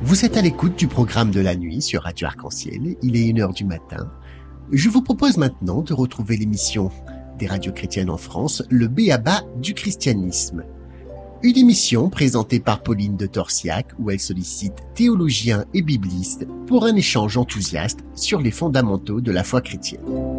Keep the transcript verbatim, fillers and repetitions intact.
Vous êtes à l'écoute du programme de la nuit sur Radio Arc-en-Ciel. Il est une heure du matin. Je vous propose maintenant de retrouver l'émission des radios chrétiennes en France, le B A B A du christianisme. Une émission présentée par Pauline de Torsiac où elle sollicite théologiens et biblistes pour un échange enthousiaste sur les fondamentaux de la foi chrétienne.